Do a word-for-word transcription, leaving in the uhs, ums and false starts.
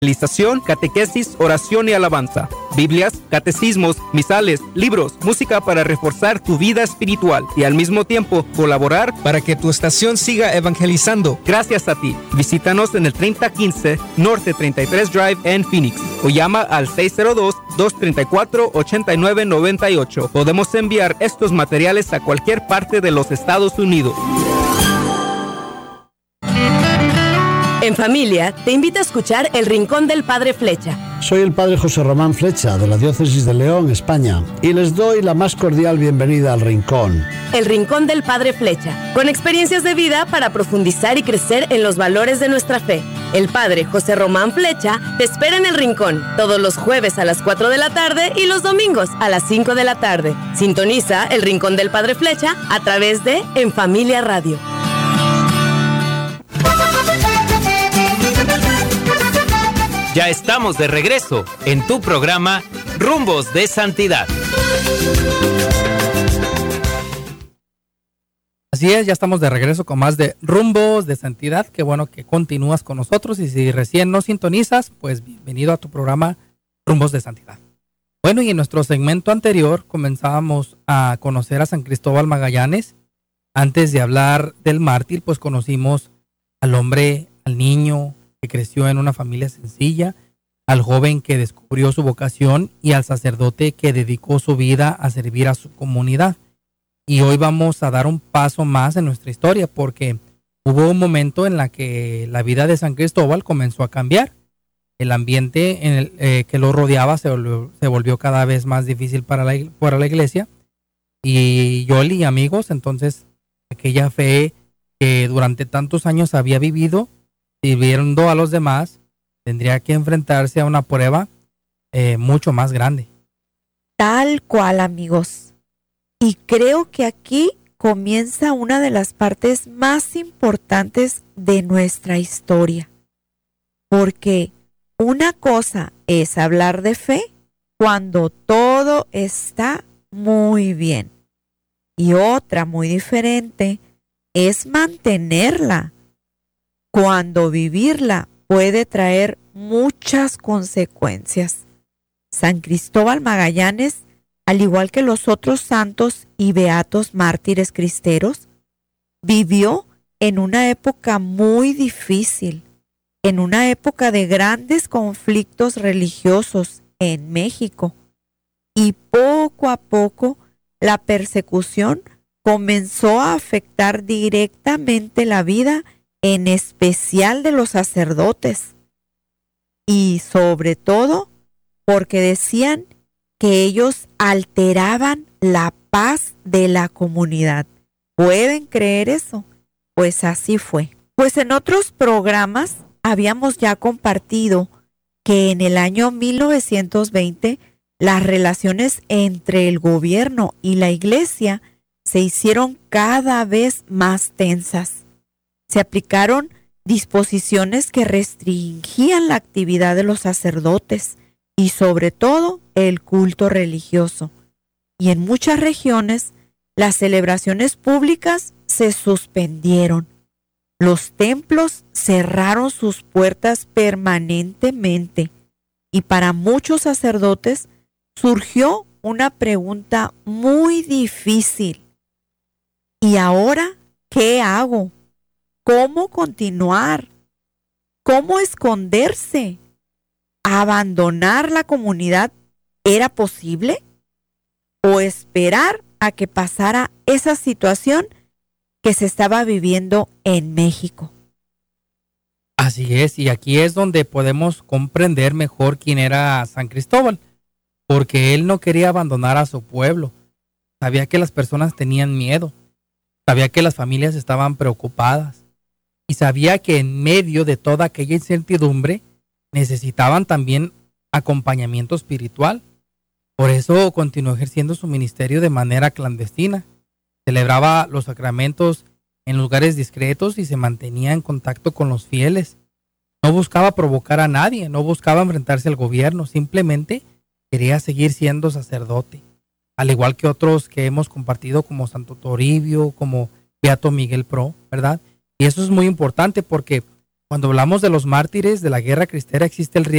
evangelización, catequesis, oración y alabanza, Biblias, catecismos, misales, libros, música para reforzar tu vida espiritual y al mismo tiempo colaborar para que tu estación siga evangelizando. Gracias a ti. Visítanos en el treinta quince Norte treinta y tres Drive en Phoenix o llama al seis cero dos, dos tres cuatro, ocho nueve nueve ocho. Podemos enviar estos materiales a cualquier parte de los Estados Unidos. En Familia, te invita a escuchar El Rincón del Padre Flecha. Soy el Padre José Román Flecha, de la Diócesis de León, España, y les doy la más cordial bienvenida al Rincón. El Rincón del Padre Flecha, con experiencias de vida para profundizar y crecer en los valores de nuestra fe. El Padre José Román Flecha te espera en El Rincón, todos los jueves a las cuatro de la tarde y los domingos a las cinco de la tarde. Sintoniza El Rincón del Padre Flecha a través de En Familia Radio. Ya estamos de regreso en tu programa Rumbos de Santidad. Así es, ya estamos de regreso con más de Rumbos de Santidad. Qué bueno que continúas con nosotros y si recién nos sintonizas, pues bienvenido a tu programa Rumbos de Santidad. Bueno, y en nuestro segmento anterior comenzábamos a conocer a San Cristóbal Magallanes. Antes de hablar del mártir, pues conocimos al hombre, al niño que creció en una familia sencilla, al joven que descubrió su vocación y al sacerdote que dedicó su vida a servir a su comunidad. Y hoy vamos a dar un paso más en nuestra historia porque hubo un momento en la que la vida de San Cristóbal comenzó a cambiar. El ambiente en el, eh, que lo rodeaba se volvió, se volvió cada vez más difícil para la, para la iglesia. Y Yoli, amigos, entonces aquella fe que durante tantos años había vivido, sirviendo a los demás, tendría que enfrentarse a una prueba eh, mucho más grande. Tal cual, amigos. Y creo que aquí comienza una de las partes más importantes de nuestra historia. Porque una cosa es hablar de fe cuando todo está muy bien. Y otra muy diferente es mantenerla cuando vivirla puede traer muchas consecuencias. San Cristóbal Magallanes, al igual que los otros santos y beatos mártires cristeros, vivió en una época muy difícil, en una época de grandes conflictos religiosos en México. Y poco a poco la persecución comenzó a afectar directamente la vida, en especial de los sacerdotes, y sobre todo porque decían que ellos alteraban la paz de la comunidad. ¿Pueden creer eso? Pues así fue. Pues en otros programas habíamos ya compartido que en el año mil novecientos veinte las relaciones entre el gobierno y la iglesia se hicieron cada vez más tensas. Se aplicaron disposiciones que restringían la actividad de los sacerdotes y sobre todo el culto religioso. Y en muchas regiones las celebraciones públicas se suspendieron. Los templos cerraron sus puertas permanentemente y para muchos sacerdotes surgió una pregunta muy difícil. ¿Y ahora qué hago? ¿Cómo continuar? ¿Cómo esconderse? ¿Abandonar la comunidad era posible? ¿O esperar a que pasara esa situación que se estaba viviendo en México? Así es, y aquí es donde podemos comprender mejor quién era San Cristóbal, porque él no quería abandonar a su pueblo. Sabía que las personas tenían miedo, sabía que las familias estaban preocupadas, y sabía que en medio de toda aquella incertidumbre necesitaban también acompañamiento espiritual. Por eso continuó ejerciendo su ministerio de manera clandestina. Celebraba los sacramentos en lugares discretos y se mantenía en contacto con los fieles. No buscaba provocar a nadie, no buscaba enfrentarse al gobierno, simplemente quería seguir siendo sacerdote. Al igual que otros que hemos compartido como Santo Toribio, como Beato Miguel Pro, ¿verdad? Y eso es muy importante porque Cuando hablamos de los mártires de la guerra cristera, existe el riesgo